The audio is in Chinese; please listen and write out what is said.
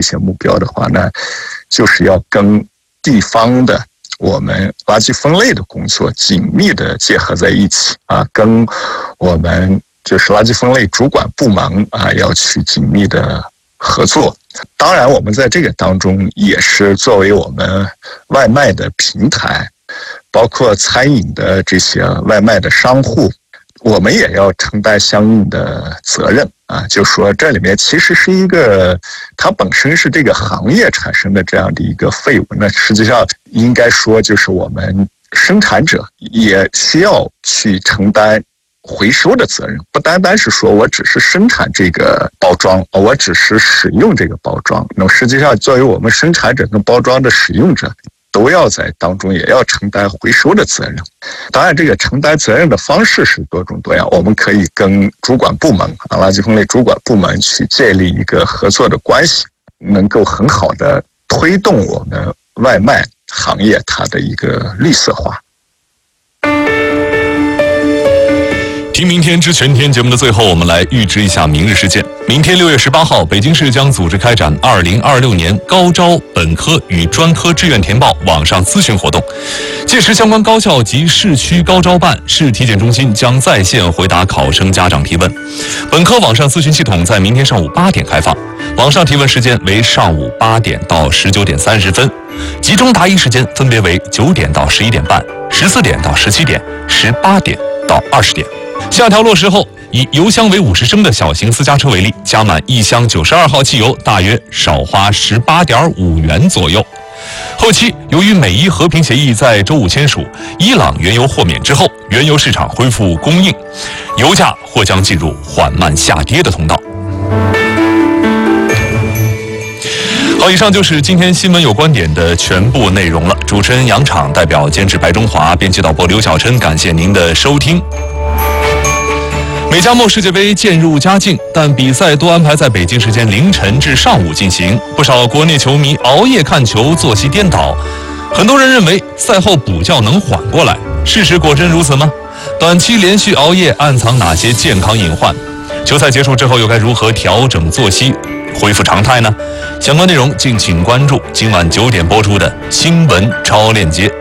些目标的话呢，就是要跟地方的我们垃圾分类的工作紧密的结合在一起啊，跟我们就是垃圾分类主管部门啊要去紧密的合作。当然，我们在这个当中也是作为我们外卖的平台，包括餐饮的这些外卖的商户，我们也要承担相应的责任啊。就说这里面其实是一个，它本身是这个行业产生的这样的一个废物，那实际上应该说就是我们生产者也需要去承担回收的责任，不单单是说我只是生产这个包装，我只是使用这个包装，那么实际上作为我们生产者跟包装的使用者，都要在当中也要承担回收的责任。当然，这个承担责任的方式是多种多样，我们可以跟主管部门啊，垃圾分类主管部门去建立一个合作的关系，能够很好的推动我们外卖行业它的一个绿色化。 听明天知全天节目的最后，我们来预知一下明日事件。明天6月18号，北京市将组织开展2026年高招本科与专科志愿填报网上咨询活动。届时，相关高校及市区高招办、市体检中心将在线回答考生家长提问。本科网上咨询系统在明天上午8点开放，网上提问时间为上午8点到19点30分，集中答疑时间分别为9点到11点半、14点到17点、18点到20点。下调落实后，以油箱为50升的小型私家车为例，加满一箱92号汽油大约少花18.5元左右。后期由于美伊和平协议在周5签署，伊朗原油豁免之后，原油市场恢复供应，油价或将进入缓慢下跌的通道。好，以上就是今天新闻有观点的全部内容了。主持人杨昶，代表监制白中华，编辑导播刘小琛，感谢您的收听。美加墨世界杯渐入佳境，但比赛都安排在北京时间凌晨至上午进行，不少国内球迷熬夜看球，作息颠倒。很多人认为赛后补觉能缓过来，事实果真如此吗？短期连续熬夜暗藏哪些健康隐患？球赛结束之后又该如何调整作息，恢复常态呢？相关内容敬请关注今晚9点播出的新闻超链接。